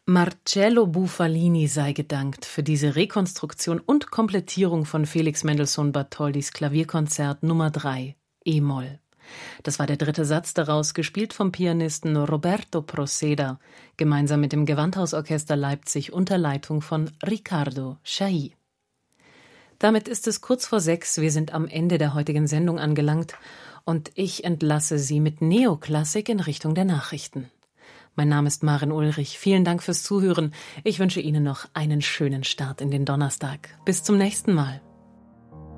Marcello Bufalini sei gedankt für diese Rekonstruktion und Komplettierung von Felix Mendelssohn Bartholdis Klavierkonzert Nummer 3, e-Moll. Das war der dritte Satz daraus, gespielt vom Pianisten Roberto Proceda, gemeinsam mit dem Gewandhausorchester Leipzig unter Leitung von Riccardo Chailly. Damit ist es kurz vor 6, wir sind am Ende der heutigen Sendung angelangt und ich entlasse Sie mit Neoklassik in Richtung der Nachrichten. Mein Name ist Maren Ulrich. Vielen Dank fürs Zuhören. Ich wünsche Ihnen noch einen schönen Start in den Donnerstag. Bis zum nächsten Mal.